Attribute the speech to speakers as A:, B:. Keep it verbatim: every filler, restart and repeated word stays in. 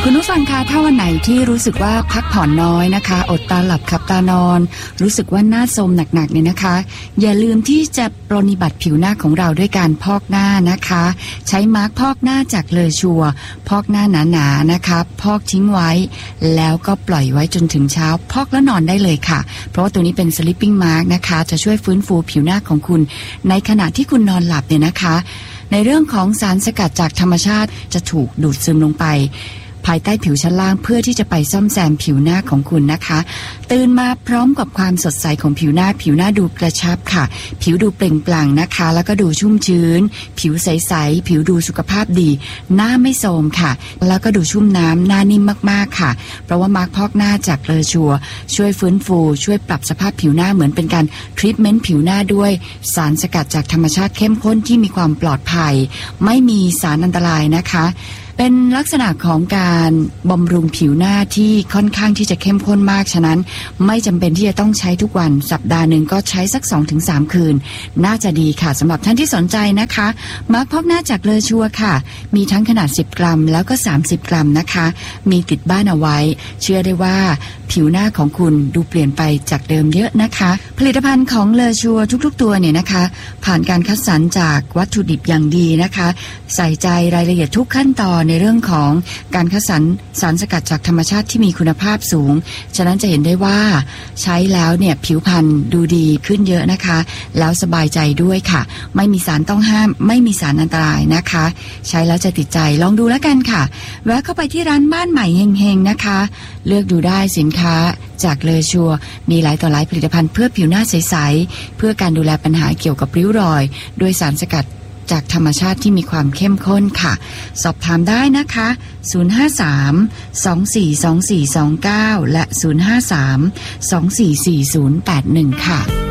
A: คุณผู้ฟังคะถ้าวันไหนที่รู้สึกว่าพักผ่อนน้อยนะคะอดตาหลับขับตานอนรู้สึกว่าหน้าโทรมหนักๆเนี่ยนะคะอย่าลืมที่จะปรนนิบัติผิวหน้าของเราด้วยการพอกหน้านะคะใช้มาร์คพอกหน้าจากเลอชัวพอกหน้าหนาๆนะคะพอกทิ้งไว้แล้วก็ปล่อยไว้จนถึงเช้าพอกแล้วนอนได้เลยค่ะเพราะว่าตัวนี้เป็น sleeping mask นะคะจะช่วยฟื้นฟูผิวหน้าของคุณในขณะที่คุณนอนหลับเนี่ยนะคะในเรื่องของสารสกัดจากธรรมชาติจะถูกดูดซึมลงไปภายใต้ผิวชั้นล่างเพื่อที่จะไปซ่อมแซมผิวหน้าของคุณนะคะตื่นมาพร้อมกับความสดใสของผิวหน้าผิวหน้าดูกระชับค่ะผิวดูเปล่งปลั่งนะคะแล้วก็ดูชุ่มชื้นผิวใสๆผิวดูสุขภาพดีหน้าไม่โทรมค่ะแล้วก็ดูชุ่มน้ำหน้านิ่มมากๆค่ะเพราะว่ามาร์คพอกหน้าจากเลอชัวช่วยฟื้นฟูช่วยปรับสภาพผิวหน้าเหมือนเป็นการทรีทเมนต์ผิวหน้าด้วยสารสกัดจากธรรมชาติเข้มข้นที่มีความปลอดภัยไม่มีสารอันตรายนะคะเป็นลักษณะของการบำรุงผิวหน้าที่ค่อนข้างที่จะเข้มข้นมากฉะนั้นไม่จำเป็นที่จะต้องใช้ทุกวันสัปดาห์หนึ่งก็ใช้สัก สองถึงสาม คืนน่าจะดีค่ะสำหรับท่านที่สนใจนะคะมาร์คพอกหน้าจากเลอชัวค่ะมีทั้งขนาดสิบกรัมแล้วก็สามสิบกรัมนะคะมีติดบ้านเอาไว้เชื่อได้ว่าผิวหน้าของคุณดูเปลี่ยนไปจากเดิมเยอะนะคะผลิตภัณฑ์ของเลอชัวทุกๆตัวเนี่ยนะคะผ่านการคัดสรรจากวัตถุดิบอย่างดีนะคะใส่ใจรายละเอียดทุกขั้นตอนในเรื่องของการคัดสรรสารสกัดจากธรรมชาติที่มีคุณภาพสูงฉะนั้นจะเห็นได้ว่าใช้แล้วเนี่ยผิวพรรณดูดีขึ้นเยอะนะคะแล้วสบายใจด้วยค่ะไม่มีสารต้องห้ามไม่มีสารอันตรายนะคะใช้แล้วจะติดใจลองดูแล้วกันค่ะแวะเข้าไปที่ร้านบ้านใหม่เฮงๆนะคะเลือกดูได้สินค้าจากเลอชัวมีหลายต่อหลายผลิตภัณฑ์เพื่อผิวหน้าใสๆเพื่อการดูแลปัญหาเกี่ยวกับริ้วรอยด้วยสารสกัดจากธรรมชาติที่มีความเข้มข้นค่ะสอบถามได้นะคะศูนย์ ห้า สาม สอง สี่ สอง สี่ สอง เก้าและศูนย์ ห้า สาม สอง สี่ สี่ ศูนย์ แปด หนึ่งค่ะ